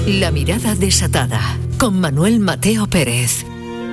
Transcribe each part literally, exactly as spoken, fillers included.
La mirada desatada, con Manuel Mateo Pérez.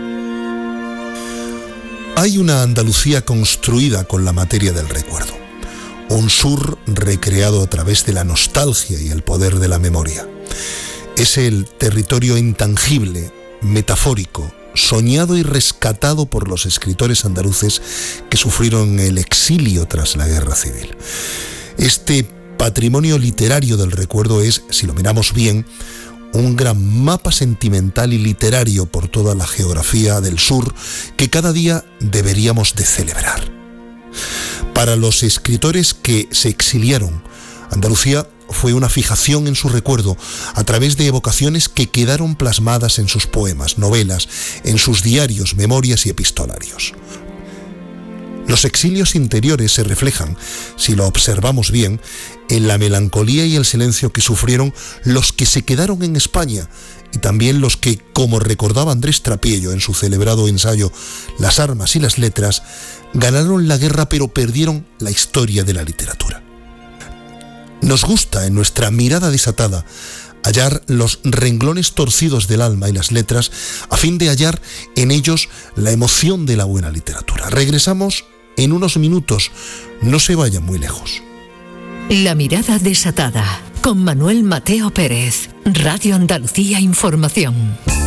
Hay una Andalucía construida con la materia del recuerdo. Un sur recreado a través de la nostalgia y el poder de la memoria. Es el territorio intangible, metafórico, soñado y rescatado por los escritores andaluces que sufrieron el exilio tras la Guerra Civil. Este patrimonio literario del recuerdo es, si lo miramos bien, un gran mapa sentimental y literario por toda la geografía del sur que cada día deberíamos de celebrar. Para los escritores que se exiliaron, Andalucía fue una fijación en su recuerdo a través de evocaciones que quedaron plasmadas en sus poemas, novelas, en sus diarios, memorias y epistolarios. Los exilios interiores se reflejan, si lo observamos bien, en la melancolía y el silencio que sufrieron los que se quedaron en España y también los que, como recordaba Andrés Trapiello en su celebrado ensayo Las armas y las letras, ganaron la guerra pero perdieron la historia de la literatura. Nos gusta, en nuestra mirada desatada, hallar los renglones torcidos del alma y las letras a fin de hallar en ellos la emoción de la buena literatura. Regresamos en unos minutos, no se vayan muy lejos. La mirada desatada, con Manuel Mateo Pérez, Radio Andalucía Información.